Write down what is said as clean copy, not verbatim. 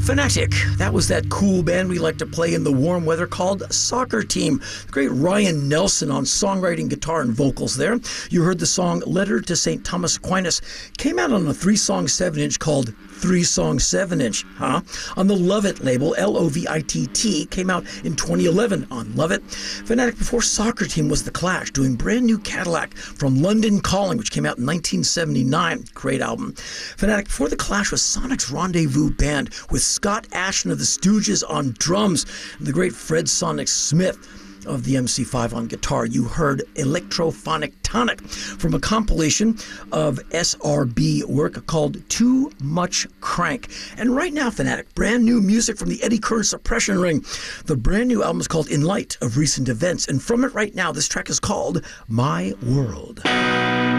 Fanatic. That was that cool band we like to play in the warm weather called Soccer Team. The great Ryan Nelson on songwriting, guitar, and vocals there. You heard the song Letter to St. Thomas Aquinas. Came out on a 3-song 7-inch called 3-song 7-inch, huh? On the Lovett label, L-O-V-I-T-T, came out in 2011 on Lovett. Fanatic before Soccer Team was The Clash, doing Brand New Cadillac from London Calling, which came out in 1979. Great album. Fanatic before The Clash was Sonic's Rendezvous Band with Scott Asheton of the Stooges on drums and the great Fred Sonic Smith of the MC5 on guitar. You heard Electrophonic Tonic from a compilation of SRB work called Too Much Crank. And right now, Fanatic, brand new music from the Eddie Kern Suppression Ring. The brand new album is called In Light of Recent Events, and from it right now, this track is called My World.